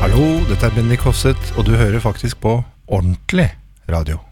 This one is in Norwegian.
Hallo, dette Bendik Hosset, og du hører faktisk på ordentlig radio.